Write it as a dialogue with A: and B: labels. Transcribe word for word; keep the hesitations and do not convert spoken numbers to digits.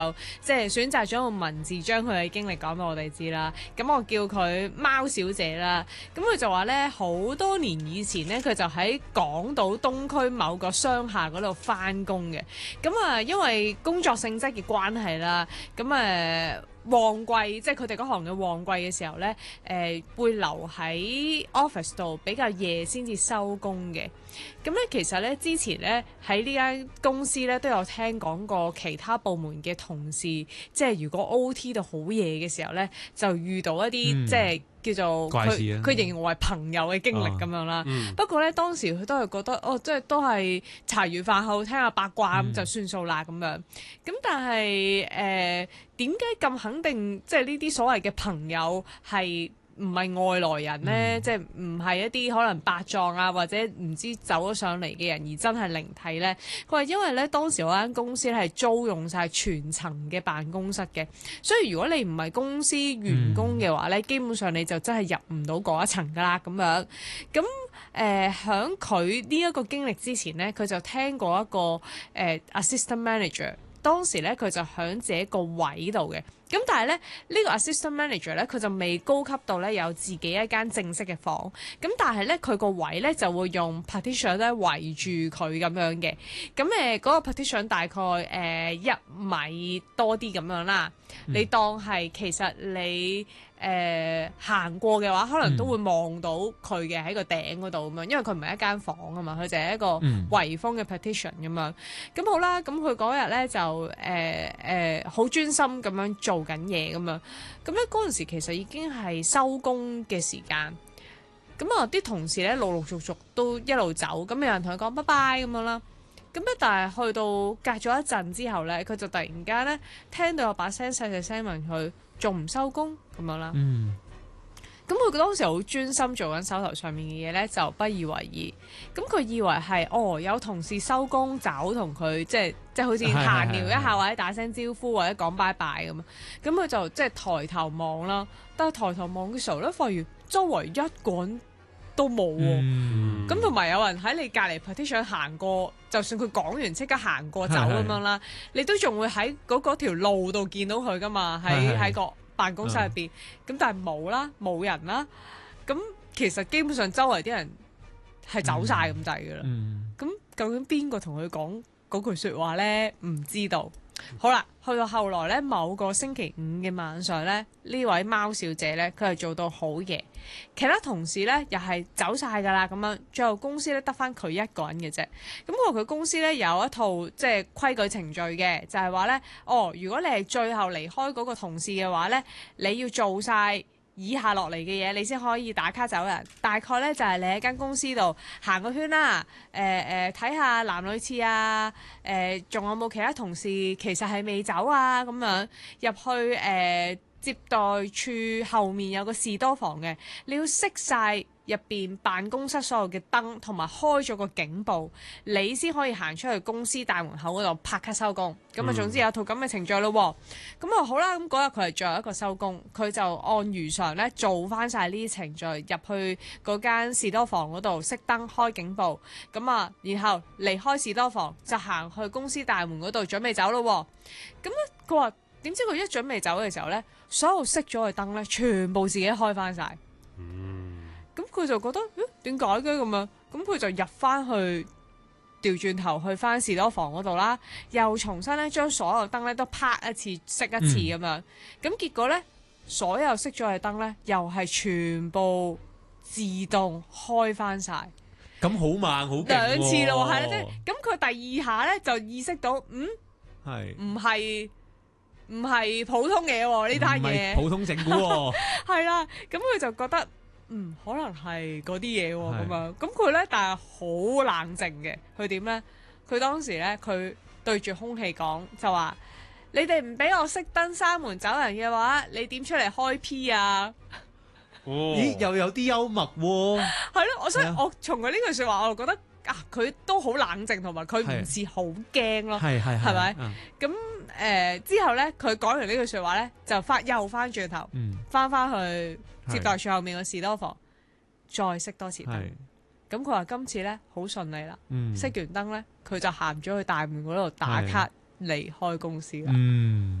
A: 即係選擇咗用文字將佢嘅經歷講俾我哋知啦。咁我叫佢貓小姐啦。咁佢就話呢，好多年以前呢，佢就喺港島東區某個商廈嗰度翻工嘅。咁啊，因為工作性質嘅關係啦，咁誒。旺季即係佢哋嗰行嘅旺季嘅時候呢，誒、呃、會留喺 office 度比較夜先至收工嘅。咁咧其實呢，之前呢，喺呢間公司呢，都有聽講過其他部門嘅同事，即係如果 O T 到好夜嘅時候呢，就遇到一啲、嗯、即係叫做佢佢形容為朋友嘅經歷咁樣啦。啊嗯、不過呢，當時佢都係覺得哦，即係都係茶餘飯後聽下八卦咁、嗯、就算數啦咁樣。咁但係誒點解咁肯定即係呢啲所謂嘅朋友係唔係外來人呢？嗯、即係唔係一啲可能白撞啊，或者唔知走咗上嚟嘅人，而真係靈體呢？佢話因為咧當時嗰間公司係租用晒全層嘅辦公室嘅，所以如果你唔係公司員工嘅話呢，嗯、基本上你就真係入唔到嗰一層噶啦咁樣。咁誒喺佢呢一個經歷之前呢，佢就聽過一個誒、呃、assistant manager。當時咧佢就喺自己個位度嘅，咁但係咧呢、呢個 assistant manager 咧佢就未高級到咧有自己一間正式嘅房，咁但係咧佢個位咧就會用 partition 咧圍住佢咁樣嘅，咁誒嗰個 partition 大概誒、呃、一米多啲咁樣啦，嗯、你當係其實你。誒、呃、行過嘅話，可能都會望到佢嘅喺個頂嗰度咁樣，因為佢唔係一間房啊嘛，佢就係一個圍封嘅 partition 咁樣。咁好啦，咁佢嗰日咧就誒誒好專心咁樣做緊嘢咁樣。咁咧嗰陣時其實已經係收工嘅時間。咁啊啲同事咧陸陸續續都一路走，咁有人同佢講拜拜咁樣啦。咁咧但係去到隔咗一陣之後咧，佢就突然間咧聽到有把聲細細聲問佢。仲唔收工咁樣啦？嗯，咁佢當時好專心做緊手頭上面嘅嘢咧，就不以為意。咁佢以為係哦，有同事收工走，同佢即係即係好似閒聊一下，或者打聲招呼，或者講拜拜咁啊。咁佢就即係抬頭望啦。但係抬頭望嘅時候咧，發現周圍一個人都冇喎。咁同埋有人喺你隔離 partition 行過，就算佢講完即刻行過走咁樣啦，你都仲會喺嗰嗰條路度見到佢噶嘛？喺喺個辦公室入邊，咁、嗯、但係冇啦，冇人啦。咁其實基本上周圍啲人係走晒咁滯噶啦。咁、嗯嗯、究竟邊個同佢講嗰句説話咧？唔知道。好啦，去到後來咧，某個星期五嘅晚上咧，呢位貓小姐咧，佢係做到好夜，其他同事咧又係走晒噶啦，咁樣，最後公司咧得翻佢一個人嘅啫。咁我佢公司咧有一套即係規矩程序嘅，就係話咧，哦，如果你係最後離開嗰個同事嘅話咧，你要做晒以下落嚟嘅嘢，你先可以打卡走人。大概咧就係、是、你喺間公司度行個圈啦，誒誒睇下男女廁啊，誒、呃、仲有冇其他同事其實係未走啊，咁樣入去誒、呃、接待處後面有個士多房嘅，你要熄晒入邊辦公室所有嘅燈，同埋開咗個警報，你先可以行出去公司大門口嗰度拍卡收工。咁啊、嗯，總之有套咁嘅程序咯。咁啊好啦，咁嗰日佢係最後一個收工，佢就按如常咧做翻晒呢啲程序，入去嗰間士多房嗰度熄燈開警報。咁啊，然後離開士多房就行去公司大門嗰度準備走咯。咁咧佢話點知佢一準備走嘅時候咧，所有熄咗嘅燈咧全部自己開翻晒。咁佢就覺得，誒點解嘅咁樣？咁佢就入翻去，調轉頭去翻士多房嗰度啦，又重新咧將所有燈咧都啪一次熄一次咁樣。咁、嗯、結果咧，所有熄咗嘅燈咧，又係全部自動開翻晒。
B: 咁好猛，好勁喎！
A: 兩次咯，係啦，即係咁佢第二下咧就意識到，嗯，係唔係唔係普通嘢喎？呢單嘢
B: 普通整蠱喎。
A: 係啦，咁佢就覺得。嗯，可能係嗰啲嘢喎，咁樣，咁佢咧，但係好冷靜嘅。佢點咧？佢當時咧，佢對住空氣講，就話：你哋唔俾我熄燈閂門走人嘅話，你點出嚟開 P 啊？
B: 哦、咦，又有啲幽默喎、啊。
A: 係咯，我想的我從佢呢句説話，我就覺得啊，佢都好冷靜，同埋佢唔似好驚咯。係係係咪？咁誒、呃、之後咧，佢講完呢句説話咧，就翻又翻轉頭，翻翻、嗯、去。接待處後面個士多房，再熄多次燈。咁佢話今次咧好順利啦，熄、嗯、完燈咧，佢就行咗去大門嗰度打卡， 離開公司啦。
B: 嗯。